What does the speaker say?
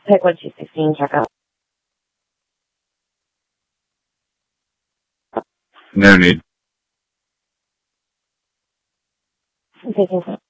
Pick 1216, check out. No need. I'm taking